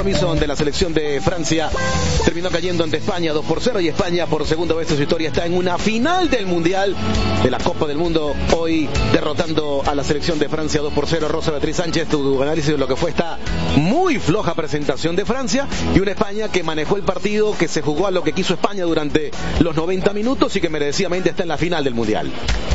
compromiso ante la selección de Francia terminó cayendo ante España 2-0, y España por segunda vez en su historia está en una final del Mundial de la Copa del Mundo, hoy derrotando a la selección de Francia 2-0. Rosa Beatriz Sánchez, tu análisis de lo que fue esta muy floja presentación de Francia y una España que manejó el partido, que se jugó a lo que quiso España durante los 90 minutos y que merecidamente está en la final del Mundial.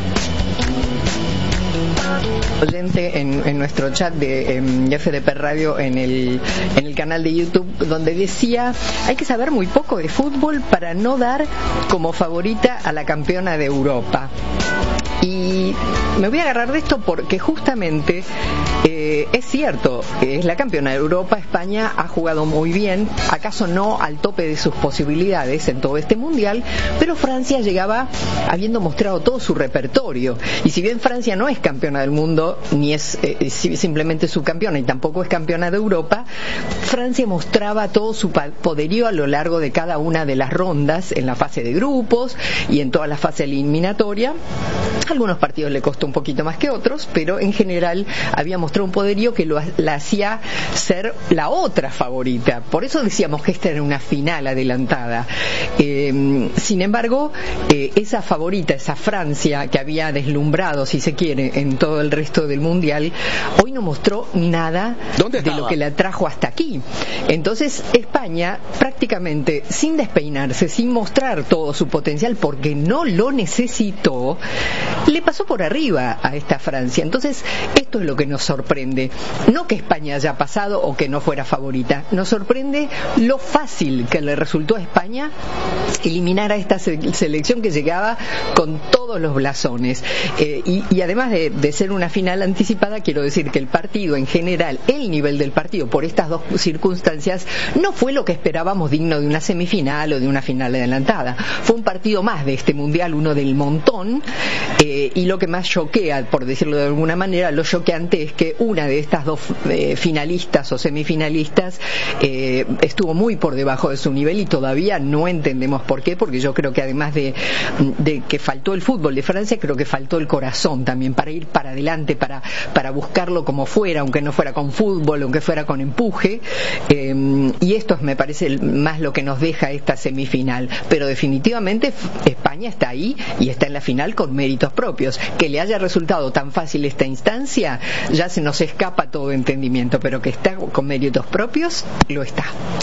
Oyente en nuestro chat de FDP Radio en el canal de YouTube, donde decía: hay que saber muy poco de fútbol para no dar como favorita a la campeona de Europa. Y me voy a agarrar de esto porque justamente es cierto, es la campeona de Europa. España ha jugado muy bien, acaso no al tope de sus posibilidades en todo este mundial, pero Francia llegaba habiendo mostrado todo su repertorio. Y si bien Francia no es campeona del mundo, ni es simplemente subcampeona, y tampoco es campeona de Europa, Francia mostraba todo su poderío a lo largo de cada una de las rondas, en la fase de grupos y en toda la fase eliminatoria. Algunos partidos le costó un poquito más que otros, pero en general había mostrado un poderío que la hacía ser la otra favorita. Por eso decíamos que esta era una final adelantada. Sin embargo, esa favorita, esa Francia que había deslumbrado, si se quiere, en todo el resto del mundial, hoy no mostró nada de lo que la trajo hasta aquí. Entonces España, prácticamente sin despeinarse, sin mostrar todo su potencial, porque no lo necesitó, le pasó por arriba a esta Francia. Entonces esto es lo que nos sorprende, no que España haya pasado o que no fuera favorita, nos sorprende lo fácil que le resultó a España eliminar a esta selección que llegaba con todos los blasones, y además de ser una final anticipada, quiero decir que el partido en general, el nivel del partido por estas dos circunstancias, no fue lo que esperábamos digno de una semifinal o de una final adelantada. Fue un partido más de este mundial, uno del montón, y lo que más choquea, por decirlo de alguna manera, lo choqueante es que una de estas dos finalistas o semifinalistas estuvo muy por debajo de su nivel, y todavía no entendemos por qué, porque yo creo que además de que faltó el fútbol de Francia, creo que faltó el corazón también para ir para adelante, para buscarlo como fuera, aunque no fuera con fútbol, aunque fuera con empuje, y esto es, me parece, más lo que nos deja esta semifinal. Pero definitivamente España está ahí y está en la final con méritos propios. Que le haya resultado tan fácil esta instancia, ya se nos escapa todo entendimiento, pero que está con méritos propios, lo está.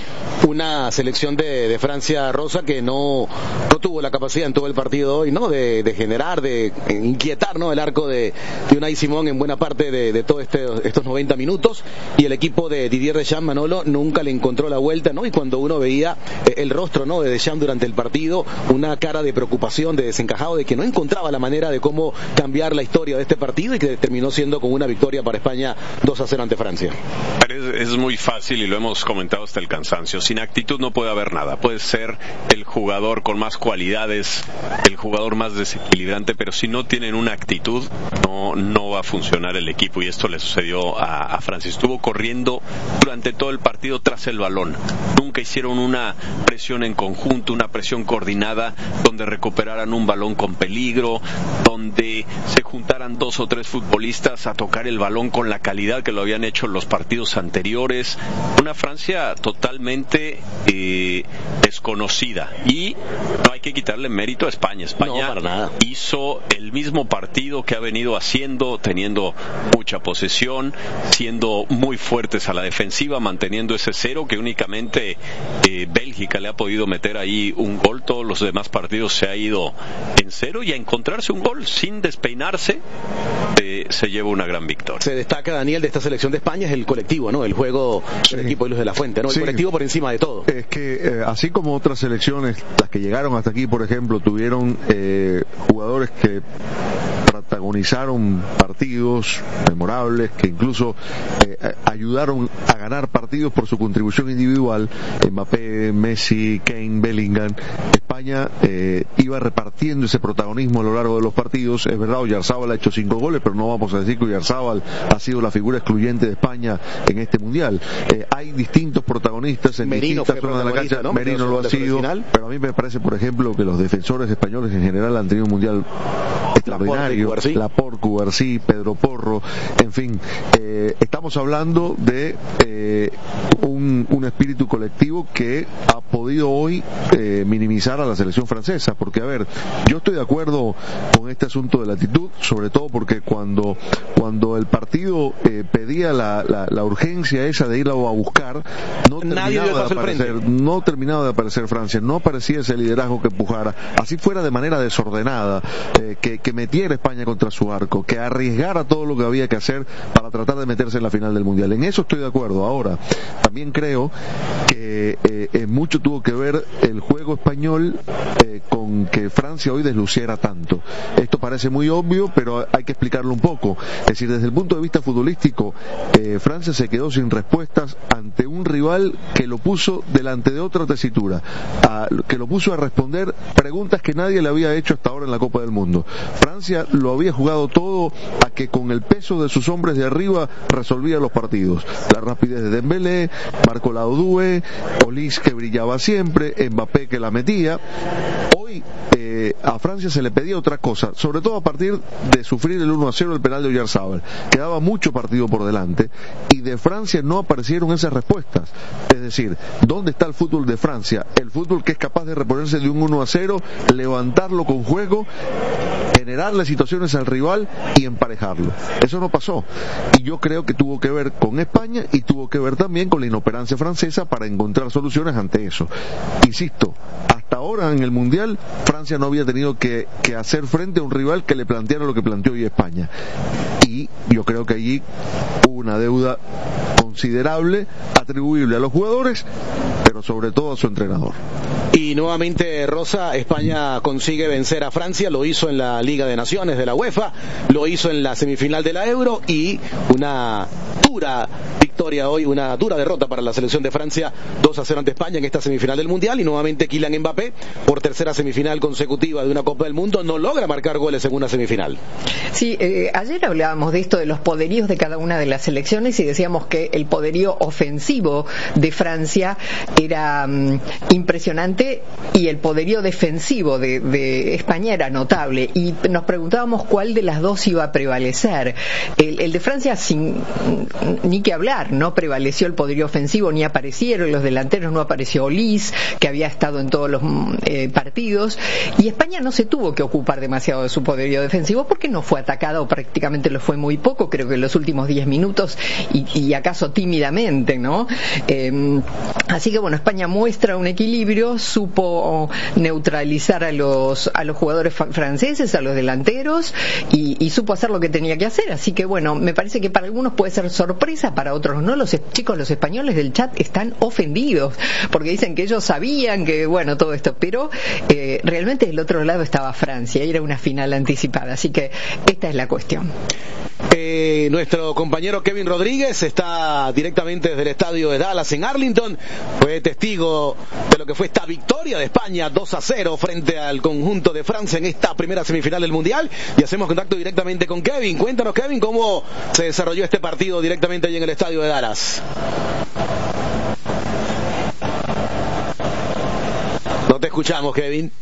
Una selección de Francia, Rosa, que no tuvo la capacidad en todo el partido hoy, ¿no? De generar, de inquietar, ¿no? El arco de Unai Simón en buena parte de todos estos 90 minutos, y el equipo de Didier Deschamps, Manolo, nunca le encontró la vuelta, ¿no? Y cuando uno veía el rostro, ¿no?, de Deschamps durante el partido, una cara de preocupación, de desencajado, de que no encontraba la manera de cómo cambiar la historia de este partido, y que terminó siendo con una victoria para España 2-0 ante Francia. Es muy fácil, y lo hemos comentado hasta el cansancio. Sin actitud no puede haber nada. Puede ser el jugador con más cualidades, el jugador más desequilibrante, pero si no tienen una actitud, no va a funcionar el equipo, y esto le sucedió a Francia. Estuvo corriendo durante todo el partido tras el balón. Nunca hicieron una presión en conjunto, una presión coordinada, donde recuperaran un balón con peligro, donde se juntaran dos o tres futbolistas a tocar el balón con la calidad que lo habían hecho en los partidos anteriores. Una Francia totalmente desconocida, y no hay que quitarle mérito a España. España hizo el mismo partido que ha venido haciendo, teniendo mucha posesión, siendo muy fuertes a la defensiva, manteniendo ese cero que únicamente Bélgica le ha podido meter ahí un gol. Todos los demás partidos se ha ido en cero, y a encontrarse un gol sin despeinarse se lleva una gran victoria. Se destaca, Daniel, de esta selección de España es el colectivo, ¿no? El juego del equipo de Luis de la Fuente, ¿no? El colectivo por encima de todo. Es que así como otras selecciones, las que llegaron hasta aquí, por ejemplo, tuvieron jugadores que protagonizaron partidos memorables, que incluso ayudaron a ganar partidos por su contribución individual. Mbappé, Messi, Kane, Bellingham. España España iba repartiendo ese protagonismo a lo largo de los partidos. Es verdad, Oyarzabal ha hecho 5 goles, pero no vamos a decir que Oyarzabal ha sido la figura excluyente de España en este mundial. Hay distintos protagonistas en Merino distintas zonas de la cancha, ¿no? Merino lo ha sido, pero a mí me parece, por ejemplo, que los defensores españoles en general han tenido un mundial extraordinario. Laporte, Cubarsí, Pedro Porro, en fin, estamos hablando de un espíritu colectivo que ha podido hoy minimizar a la selección francesa, porque a ver, yo estoy de acuerdo con este asunto de la actitud, sobre todo porque cuando el partido pedía la urgencia esa de irlo a buscar, no terminaba de aparecer Francia, no aparecía ese liderazgo que empujara, así fuera de manera desordenada, que metiera España contra su arco, que arriesgara todo lo que había que hacer para tratar de meterse en la final del mundial. En eso estoy de acuerdo. Ahora, también creo que mucho tuvo que ver el juego español con que Francia hoy desluciera tanto. Esto parece muy obvio, pero hay que explicarlo un poco. Es decir, desde el punto de vista futbolístico, Francia se quedó sin respuestas ante un rival que lo puso delante de otra tesitura, que lo puso a responder preguntas que nadie le había hecho hasta ahora en la Copa del Mundo. Francia lo había jugado todo a que con el peso de sus hombres de arriba resolvía los partidos. La rapidez de Dembélé, Marco Laudue, Olís que brillaba siempre, Mbappé que la metía. Hoy a Francia se le pedía otra cosa, sobre todo a partir de sufrir el 1-0 el penal de Oyarzabal. Quedaba mucho partido por delante y de Francia no aparecieron esas respuestas. Es decir, ¿dónde está el fútbol de Francia? El fútbol que es capaz de reponerse de un 1-0, levantarlo con juego, generarle situaciones al rival y emparejarlo. Eso no pasó. Y yo creo que tuvo que ver con España y tuvo que ver también con la inoperancia francesa para encontrar soluciones ante eso. Insisto, hasta ahora en el Mundial Francia no había tenido que hacer frente a un rival que le planteara lo que planteó hoy España. Y yo creo que allí hubo una deuda considerable atribuible a los jugadores, pero sobre todo a su entrenador. Y nuevamente, Rosa, España consigue vencer a Francia, lo hizo en la Liga de Naciones de la UEFA, lo hizo en la semifinal de la Euro y una dura victoria hoy, una dura derrota para la selección de Francia, 2-0 ante España en esta semifinal del Mundial. Y nuevamente Kylian Mbappé, por tercera semifinal consecutiva de una Copa del Mundo, no logra marcar goles en una semifinal. Sí, ayer hablábamos de esto, de los poderíos de cada una de las selecciones, y decíamos que el poderío ofensivo de Francia era impresionante y el poderío defensivo de España era notable, y nos preguntábamos cuál de las dos iba a prevalecer. El de Francia, ni que hablar, no prevaleció el poderío ofensivo, ni aparecieron los delanteros, no apareció Olís, que había estado en todos los partidos, y España no se tuvo que ocupar demasiado de su poderío defensivo porque no fue atacada, o prácticamente lo fue muy poco, creo que en los últimos 10 minutos y acaso tímidamente, ¿no? Así que bueno, España muestra un equilibrio, supo neutralizar a los jugadores franceses, a los delanteros, y supo hacer lo que tenía que hacer. Así que bueno, me parece que para algunos puede ser sorpresa, para otros no. Los españoles del chat están ofendidos porque dicen que ellos sabían que bueno, todo esto, pero realmente del otro lado estaba Francia y era una final anticipada. Así que esta es la cuestión. Nuestro compañero Kevin Rodríguez está directamente desde el estadio de Dallas en Arlington, fue testigo de lo que fue esta victoria de España 2-0 frente al conjunto de Francia en esta primera semifinal del Mundial, y hacemos contacto directamente con Kevin. Cuéntanos, Kevin, cómo se desarrolló este partido directamente allí en el estadio de Dallas. No te escuchamos, Kevin.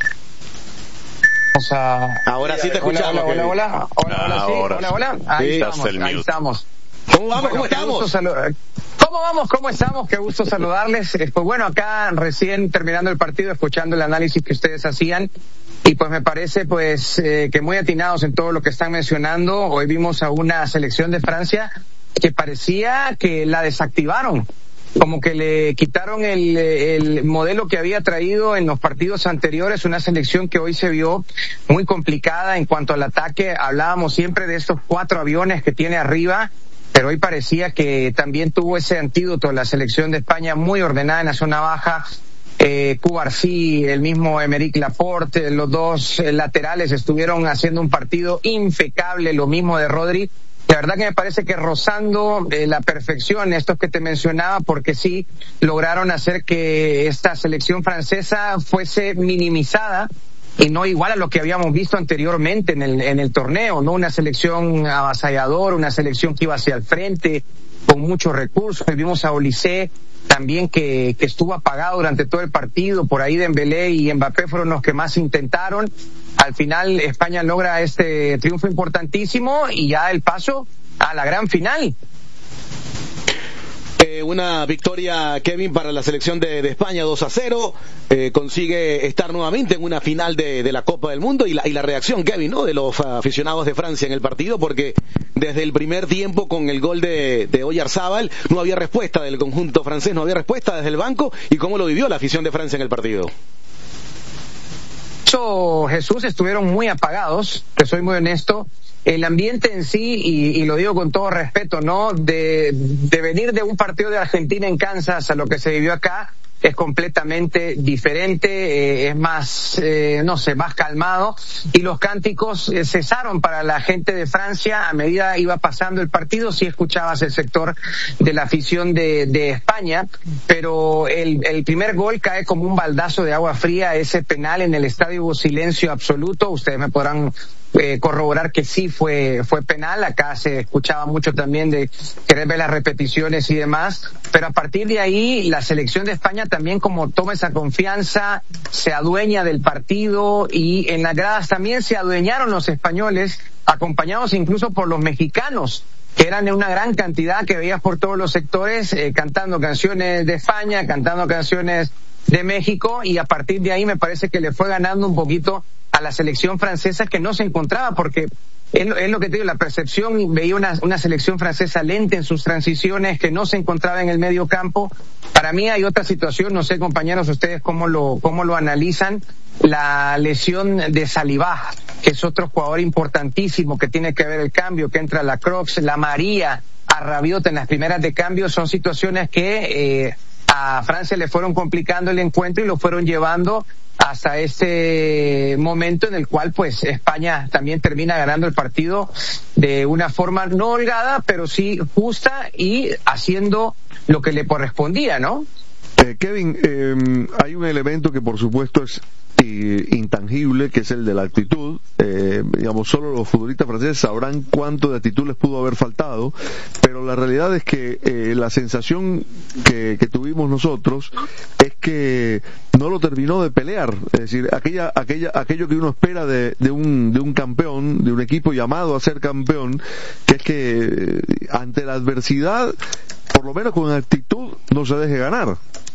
Ahora sí te escuchamos. Hola. Ahí estamos. ¿Cómo vamos? ¿Cómo estamos? ¿Cómo estamos? Qué gusto saludarles. Pues bueno, acá recién terminando el partido, escuchando el análisis que ustedes hacían, y pues me parece pues que muy atinados en todo lo que están mencionando. Hoy vimos a una selección de Francia que parecía que la desactivaron, como que le quitaron el modelo que había traído en los partidos anteriores, una selección que hoy se vio muy complicada en cuanto al ataque. Hablábamos siempre de estos 4 aviones que tiene arriba, pero hoy parecía que también tuvo ese antídoto la selección de España, muy ordenada en la zona baja. Cubarsí, el mismo Aymeric Laporte, los dos laterales estuvieron haciendo un partido impecable, lo mismo de Rodri. La verdad que me parece que rozando la perfección estos que te mencionaba, porque sí lograron hacer que esta selección francesa fuese minimizada y no igual a lo que habíamos visto anteriormente en el torneo, ¿no? Una selección avasalladora, una selección que iba hacia el frente con muchos recursos. Vimos a Olise también que estuvo apagado durante todo el partido. Por ahí Dembélé y Mbappé fueron los que más intentaron. Al final España logra este triunfo importantísimo y ya el paso a la gran final. Una victoria, Kevin, para la selección de España, 2-0, consigue estar nuevamente en una final de la Copa del Mundo, y la reacción, Kevin, ¿no?, de los aficionados de Francia en el partido, porque desde el primer tiempo con el gol de Oyarzábal no había respuesta del conjunto francés, no había respuesta desde el banco. ¿Y cómo lo vivió la afición de Francia en el partido? Jesús, estuvieron muy apagados, te soy muy honesto. El ambiente en sí, y lo digo con todo respeto, ¿no?, de venir de un partido de Argentina en Kansas a lo que se vivió acá, es completamente diferente, es más, más calmado, y los cánticos cesaron para la gente de Francia a medida iba pasando el partido. Sí escuchabas el sector de la afición de España, pero el primer gol cae como un baldazo de agua fría. Ese penal en el estadio hubo silencio absoluto. Ustedes me podrán corroborar que sí fue penal. Acá se escuchaba mucho también de querer ver las repeticiones y demás, pero a partir de ahí la selección de España también, como toma esa confianza, se adueña del partido, y en las gradas también se adueñaron los españoles, acompañados incluso por los mexicanos, que eran en una gran cantidad, que veías por todos los sectores, cantando canciones de España, cantando canciones de México, y a partir de ahí me parece que le fue ganando un poquito a la selección francesa, que no se encontraba, porque es lo que te digo, la percepción, veía una selección francesa lenta en sus transiciones, que no se encontraba en el medio campo. Para mí hay otra situación, no sé, compañeros, ustedes cómo lo analizan, la lesión de Saliba, que es otro jugador importantísimo, que tiene que ver el cambio, que entra la Crocs, la María, a Rabiot en las primeras de cambio. Son situaciones que a Francia le fueron complicando el encuentro y lo fueron llevando hasta este momento en el cual pues España también termina ganando el partido de una forma no holgada, pero sí justa, y haciendo lo que le correspondía, ¿no? Kevin, hay un elemento que por supuesto es intangible, que es el de la actitud. Solo los futbolistas franceses sabrán cuánto de actitud les pudo haber faltado, pero la realidad es que la sensación que tuvimos nosotros es que no lo terminó de pelear. Es decir, aquello que uno espera de un campeón, de un equipo llamado a ser campeón, que es que ante la adversidad, por lo menos con actitud, no se deje ganar.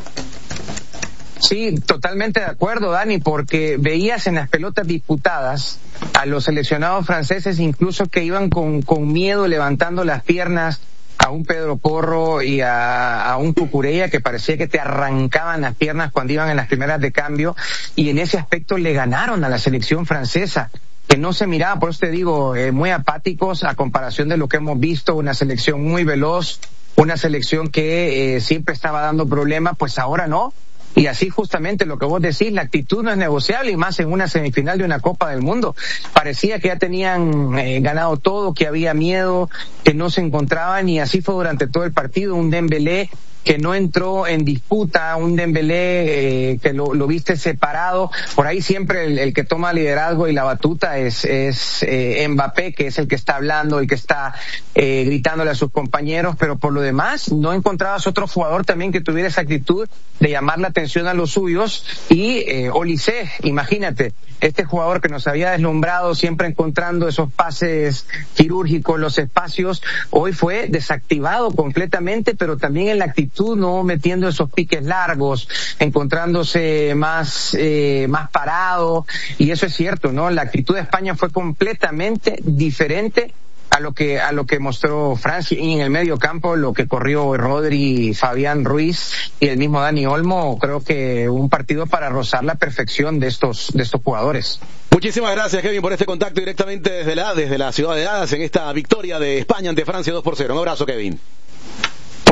Sí, totalmente de acuerdo, Dani, porque veías en las pelotas disputadas a los seleccionados franceses incluso que iban con miedo levantando las piernas, a un Pedro Porro y a un Cucurella, que parecía que te arrancaban las piernas cuando iban en las primeras de cambio, y en ese aspecto le ganaron a la selección francesa, que no se miraba, por eso te digo, muy apáticos a comparación de lo que hemos visto, una selección muy veloz, una selección que siempre estaba dando problemas, pues ahora no. Y así justamente lo que vos decís, la actitud no es negociable, y más en una semifinal de una Copa del Mundo. Parecía que ya tenían ganado todo, que había miedo, que no se encontraban, y así fue durante todo el partido. Un Dembélé que no entró en disputa, un Dembélé que lo viste separado. Por ahí siempre el que toma liderazgo y la batuta es Mbappé, que es el que está hablando, el que está gritándole a sus compañeros, pero por lo demás no encontrabas otro jugador también que tuviera esa actitud de llamar la atención a los suyos. Y Olise, imagínate, este jugador que nos había deslumbrado, siempre encontrando esos pases quirúrgicos, los espacios, hoy fue desactivado completamente, pero también en la actitud, no metiendo esos piques largos, encontrándose más parado, y eso es cierto, ¿no? La actitud de España fue completamente diferente a lo que mostró Francia, y en el medio campo lo que corrió Rodri, Fabián Ruiz y el mismo Dani Olmo, creo que un partido para rozar la perfección de estos jugadores. Muchísimas gracias, Kevin, por este contacto directamente desde la ciudad de Dallas en esta victoria de España ante Francia 2-0. Un abrazo, Kevin.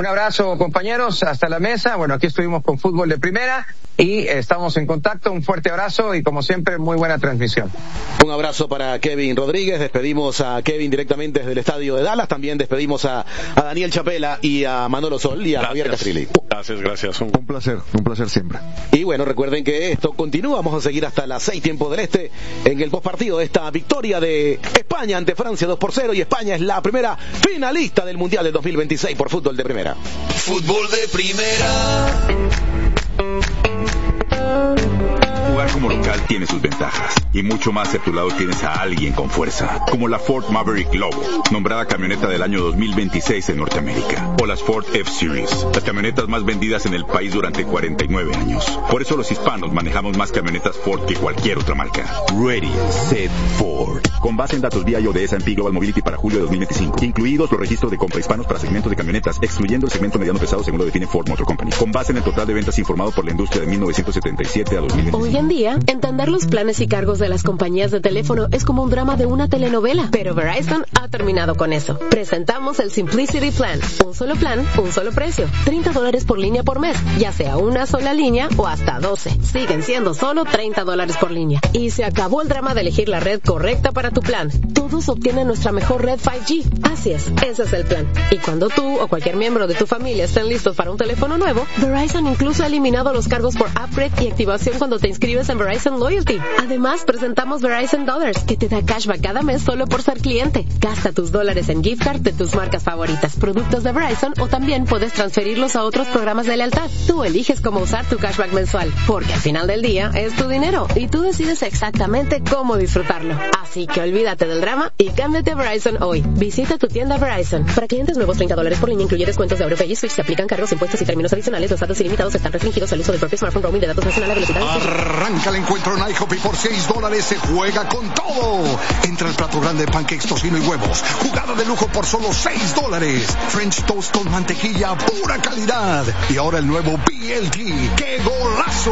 Un abrazo, compañeros, hasta la mesa. Bueno, aquí estuvimos con Fútbol de Primera y estamos en contacto. Un fuerte abrazo y, como siempre, muy buena transmisión. Un abrazo para Kevin Rodríguez. Despedimos a Kevin directamente desde el estadio de Dallas. También despedimos a Daniel Chapela y a Manolo Sol y a Javier Castrilli. Gracias. Un placer siempre. Y bueno, recuerden que esto continúa. Vamos a seguir hasta las 6 tiempo del este en el postpartido de esta victoria de España ante Francia 2-0, y España es la primera finalista del Mundial de 2026 por Fútbol de Primera. Fútbol de Primera. Jugar como local tiene sus ventajas, y mucho más si a tu lado tienes a alguien con fuerza, como la Ford Maverick Lobo, nombrada camioneta del año 2026 en Norteamérica, o las Ford F-Series, las camionetas más vendidas en el país durante 49 años. Por eso los hispanos manejamos más camionetas Ford que cualquier otra marca. Ready, Set, Ford. Con base en datos VIO de S&P Global Mobility para julio de 2025, incluidos los registros de compra hispanos para segmentos de camionetas, excluyendo el segmento mediano pesado según lo define Ford Motor Company, con base en el total de ventas informado por la industria de 1977 a 2025. Hoy en día, entender los planes y cargos de las compañías de teléfono es como un drama de una telenovela, pero Verizon ha terminado con eso. Presentamos el Simplicity Plan. Un solo plan, un solo precio. $30 por línea por mes, ya sea una sola línea o hasta 12. Siguen siendo solo $30 por línea. Y se acabó el drama de elegir la red correcta para tu plan. Todos obtienen nuestra mejor red 5G. Así es, ese es el plan. Y cuando tú o cualquier miembro de tu familia estén listos para un teléfono nuevo, Verizon incluso ha eliminado los cargos por upgrade y activación cuando te inscribes en Verizon Loyalty. Además, presentamos Verizon Dollars, que te da cashback cada mes solo por ser cliente. Gasta tus dólares en gift card de tus marcas favoritas, productos de Verizon, o también puedes transferirlos a otros programas de lealtad. Tú eliges cómo usar tu cashback mensual, porque al final del día es tu dinero y tú decides exactamente cómo disfrutarlo. Así que olvídate del drama y cámbiate a Verizon hoy. Visita tu tienda Verizon. Para clientes nuevos, $30 por línea, incluye descuentos de AuroPay y Switch. Se aplican cargos, impuestos y términos adicionales. Los datos ilimitados están restringidos al uso del propio smartphone. Roaming de datos nacional a velocidad. Arranca el encuentro en IHOP y por $6 se juega con todo. Entra el plato grande de pancakes, tocino y huevos. Jugada de lujo por solo $6. French toast con mantequilla, pura calidad. Y ahora el nuevo BLT. ¡Qué golazo!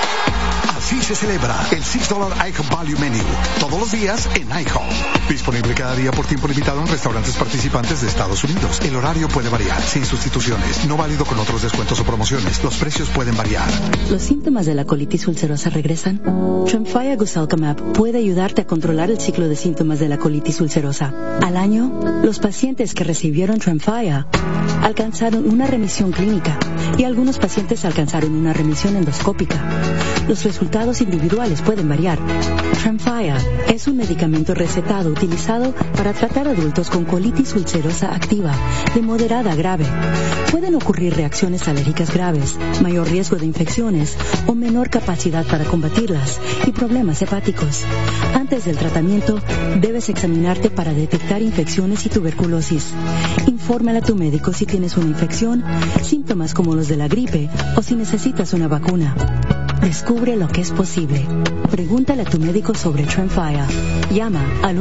Así se celebra el $6 IHOP Value Menu. Todos los días en IHOP. Disponible cada día por tiempo limitado en restaurantes participantes de Estados Unidos. El horario puede variar, sin sustituciones. No válido con otros descuentos o promociones. Los precios pueden variar. ¿Los síntomas de la colitis ulcerosa regresan? Tremfya Guselkumab puede ayudarte a controlar el ciclo de síntomas de la colitis ulcerosa. Al año, los pacientes que recibieron Tremfya alcanzaron una remisión clínica y algunos pacientes alcanzaron una remisión endoscópica. Los resultados individuales pueden variar. Tremfya es un medicamento recetado utilizado para tratar adultos con colitis ulcerosa activa de moderada a grave. Pueden ocurrir reacciones alérgicas graves, mayor riesgo de infecciones o menor capacidad para combatirlas y problemas hepáticos. Antes del tratamiento, debes examinarte para detectar infecciones y tuberculosis. Infórmale a tu médico si tienes una infección, síntomas como los de la gripe o si necesitas una vacuna. Descubre lo que es posible. Pregúntale a tu médico sobre Tremfya. Llama al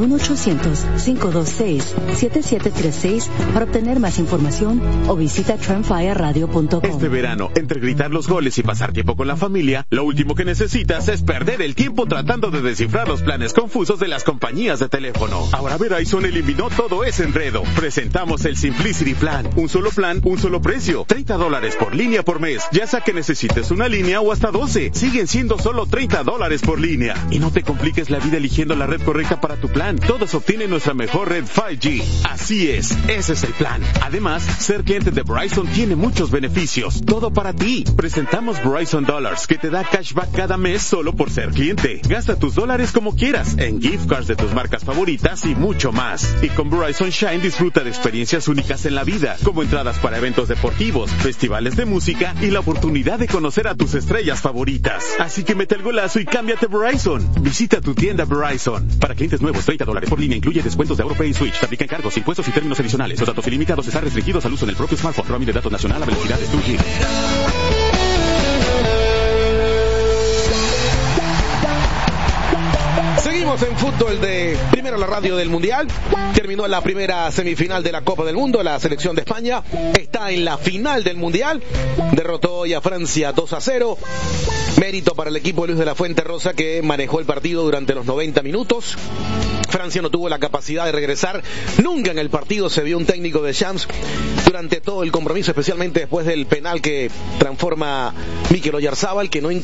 1-800-526-7736 para obtener más información o visita tremfyaradio.com. Este verano, entre gritar los goles y pasar tiempo con la familia, lo último que necesitas es perder el tiempo tratando de descifrar los planes confusos de las compañías de teléfono. Ahora Verizon eliminó todo ese enredo. Presentamos el Simplicity Plan. Un solo plan, un solo precio. $30 por línea por mes. Ya sea que necesites una línea o hasta 12. Siguen siendo solo $30 por línea. Y no te compliques la vida eligiendo la red correcta para tu plan. Todos obtienen nuestra mejor red 5G. Así es, ese es el plan. Además, ser cliente de Verizon tiene muchos beneficios. Todo para ti. Presentamos Verizon Dollars, que te da cashback cada mes solo por ser cliente. Gasta tus dólares como quieras, en gift cards de tus marcas favoritas y mucho más. Y con Verizon Shine disfruta de experiencias únicas en la vida, como entradas para eventos deportivos, festivales de música y la oportunidad de conocer a tus estrellas favoritas. Así que mete el golazo y cámbiate Verizon. Visita tu tienda Verizon. Para clientes nuevos, $30 por línea, incluye descuentos de AuroPay y Switch. Se aplican cargos, impuestos y términos adicionales. Los datos ilimitados están restringidos al uso en el propio smartphone. Roaming de datos nacional a velocidad de 2G. Seguimos Seguimos en fútbol de primero la radio del Mundial. Terminó la primera semifinal de la Copa del Mundo. La selección de España está en la final del Mundial. Derrotó hoy a Francia 2-0. Mérito para el equipo de Luis de la Fuente Rosa, que manejó el partido durante los 90 minutos. Francia no tuvo la capacidad de regresar. Nunca en el partido se vio un técnico de Champs durante todo el compromiso, especialmente después del penal que transforma Mikel Oyarzábal, que no